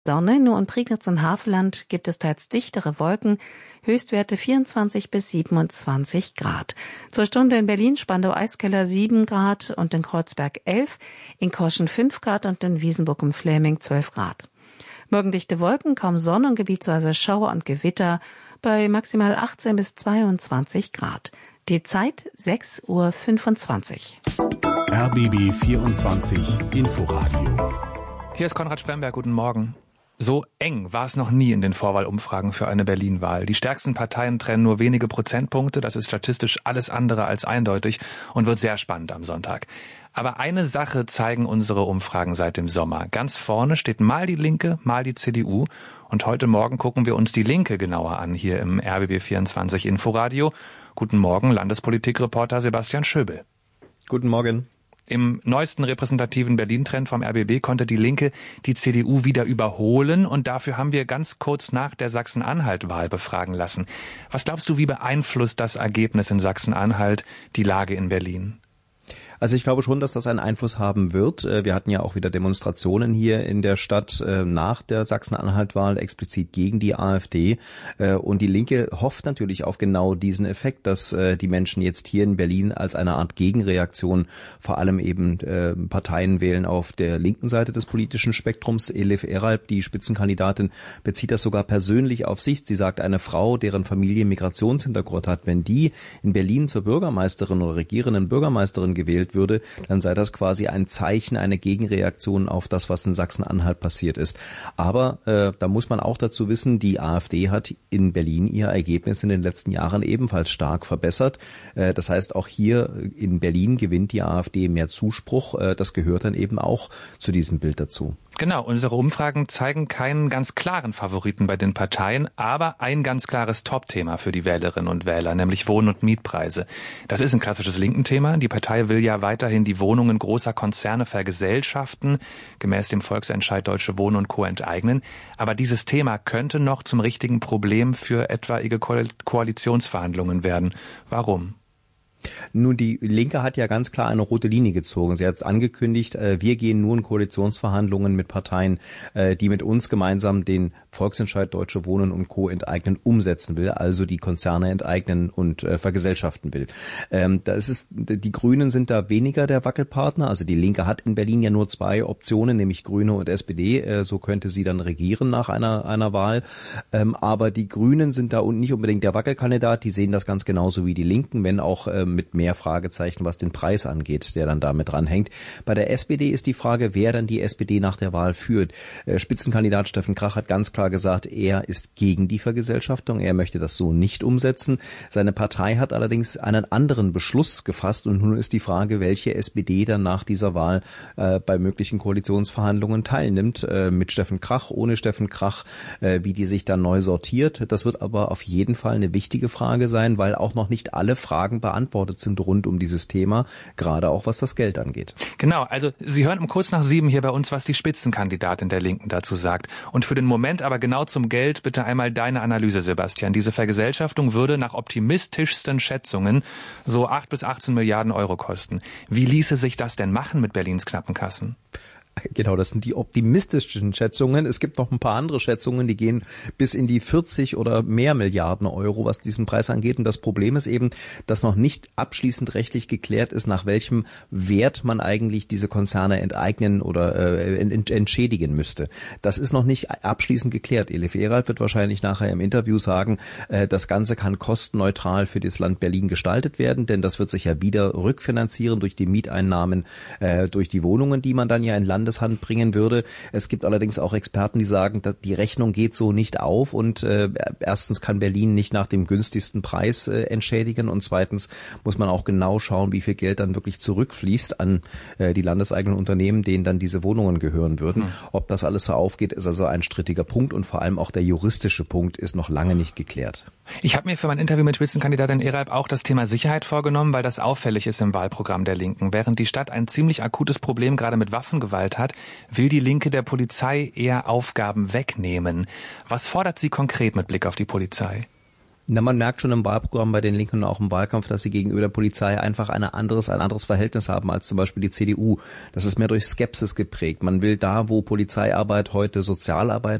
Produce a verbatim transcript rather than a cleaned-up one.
Sonne, nur in Prignitz und Havelland gibt es teils dichtere Wolken, Höchstwerte vierundzwanzig bis siebenundzwanzig Grad. Zur Stunde in Berlin, Spandau-Eiskeller sieben Grad und in Kreuzberg elf, in Koschen fünf Grad und in Wiesenburg im Fläming zwölf Grad. Morgen dichte Wolken, kaum Sonne und gebietsweise Schauer und Gewitter bei maximal achtzehn bis zweiundzwanzig Grad. Die Zeit sechs Uhr fünfundzwanzig. R B B vierundzwanzig Inforadio. Hier ist Konrad Spremberg, guten Morgen. So eng war es noch nie in den Vorwahlumfragen für eine Berlin-Wahl. Die stärksten Parteien trennen nur wenige Prozentpunkte. Das ist statistisch alles andere als eindeutig und wird sehr spannend am Sonntag. Aber eine Sache zeigen unsere Umfragen seit dem Sommer. Ganz vorne steht mal die Linke, mal die C D U. Und heute Morgen gucken wir uns die Linke genauer an, hier im R B B vierundzwanzig Inforadio. Guten Morgen, Landespolitikreporter Sebastian Schöbel. Guten Morgen. Im neuesten repräsentativen Berlin-Trend vom R B B konnte die Linke die C D U wieder überholen und dafür haben wir ganz kurz nach der Sachsen-Anhalt-Wahl befragen lassen. Was glaubst du, wie beeinflusst das Ergebnis in Sachsen-Anhalt die Lage in Berlin? Also ich glaube schon, dass das einen Einfluss haben wird. Wir hatten ja auch wieder Demonstrationen hier in der Stadt nach der Sachsen-Anhalt-Wahl, explizit gegen die AfD. Und die Linke hofft natürlich auf genau diesen Effekt, dass die Menschen jetzt hier in Berlin als eine Art Gegenreaktion vor allem eben Parteien wählen auf der linken Seite des politischen Spektrums. Elif Eralp, die Spitzenkandidatin, bezieht das sogar persönlich auf sich. Sie sagt, eine Frau, deren Familie Migrationshintergrund hat, wenn die in Berlin zur Bürgermeisterin oder regierenden Bürgermeisterin gewählt würde, dann sei das quasi ein Zeichen, eine Gegenreaktion auf das, was in Sachsen-Anhalt passiert ist. Aber äh, da muss man auch dazu wissen, die AfD hat in Berlin ihr Ergebnis in den letzten Jahren ebenfalls stark verbessert. Äh, das heißt, auch hier in Berlin gewinnt die AfD mehr Zuspruch. Äh, das gehört dann eben auch zu diesem Bild dazu. Genau, unsere Umfragen zeigen keinen ganz klaren Favoriten bei den Parteien, aber ein ganz klares Top-Thema für die Wählerinnen und Wähler, nämlich Wohn- und Mietpreise. Das ist ein klassisches linken Thema. Die Partei will ja weiterhin die Wohnungen großer Konzerne vergesellschaften, gemäß dem Volksentscheid Deutsche Wohnen und Co. enteignen. Aber dieses Thema könnte noch zum richtigen Problem für etwaige Ko- Koalitionsverhandlungen werden. Warum? Nun, die Linke hat ja ganz klar eine rote Linie gezogen. Sie hat es angekündigt, wir gehen nur in Koalitionsverhandlungen mit Parteien, die mit uns gemeinsam den Volksentscheid Deutsche Wohnen und Co. enteignen umsetzen will, also die Konzerne enteignen und vergesellschaften will. Da ist es, die Grünen sind da weniger der Wackelpartner. Also die Linke hat in Berlin ja nur zwei Optionen, nämlich Grüne und S P D. So könnte sie dann regieren nach einer, einer Wahl. Aber die Grünen sind da nicht unbedingt der Wackelkandidat. Die sehen das ganz genauso wie die Linken, wenn auch mit mehr Fragezeichen, was den Preis angeht, der dann damit dranhängt. Bei der S P D ist die Frage, wer dann die S P D nach der Wahl führt. Spitzenkandidat Steffen Krach hat ganz klar gesagt, er ist gegen die Vergesellschaftung. Er möchte das so nicht umsetzen. Seine Partei hat allerdings einen anderen Beschluss gefasst und nun ist die Frage, welche S P D dann nach dieser Wahl äh, bei möglichen Koalitionsverhandlungen teilnimmt. Äh, mit Steffen Krach, ohne Steffen Krach, äh, wie die sich dann neu sortiert. Das wird aber auf jeden Fall eine wichtige Frage sein, weil auch noch nicht alle Fragen beantwortet sind rund um dieses Thema, gerade auch was das Geld angeht. Genau, also Sie hören um kurz nach sieben hier bei uns, was die Spitzenkandidatin der Linken dazu sagt. Und für den Moment aber genau zum Geld bitte einmal deine Analyse, Sebastian. Diese Vergesellschaftung würde nach optimistischsten Schätzungen so acht bis achtzehn Milliarden Euro kosten. Wie ließe sich das denn machen mit Berlins knappen Kassen? Genau, das sind die optimistischen Schätzungen. Es gibt noch ein paar andere Schätzungen, die gehen bis in die vierzig oder mehr Milliarden Euro, was diesen Preis angeht. Und das Problem ist eben, dass noch nicht abschließend rechtlich geklärt ist, nach welchem Wert man eigentlich diese Konzerne enteignen oder äh, entschädigen müsste. Das ist noch nicht abschließend geklärt. Elif Eralp wird wahrscheinlich nachher im Interview sagen, äh, das Ganze kann kostenneutral für das Land Berlin gestaltet werden, denn das wird sich ja wieder rückfinanzieren durch die Mieteinnahmen, äh, durch die Wohnungen, die man dann ja in Land Landeshand bringen würde. Es gibt allerdings auch Experten, die sagen, dass die Rechnung geht so nicht auf und äh, erstens kann Berlin nicht nach dem günstigsten Preis äh, entschädigen und zweitens muss man auch genau schauen, wie viel Geld dann wirklich zurückfließt an äh, die landeseigenen Unternehmen, denen dann diese Wohnungen gehören würden. Hm. Ob das alles so aufgeht, ist also ein strittiger Punkt und vor allem auch der juristische Punkt ist noch lange nicht geklärt. Ich habe mir für mein Interview mit Spitzenkandidatin Eralp auch das Thema Sicherheit vorgenommen, weil das auffällig ist im Wahlprogramm der Linken. Während die Stadt ein ziemlich akutes Problem gerade mit Waffengewalt hat, will die Linke der Polizei eher Aufgaben wegnehmen. Was fordert sie konkret mit Blick auf die Polizei? Na, man merkt schon im Wahlprogramm bei den Linken und auch im Wahlkampf, dass sie gegenüber der Polizei einfach eine anderes, ein anderes Verhältnis haben als zum Beispiel die C D U. Das ist mehr durch Skepsis geprägt. Man will da, wo Polizeiarbeit heute Sozialarbeit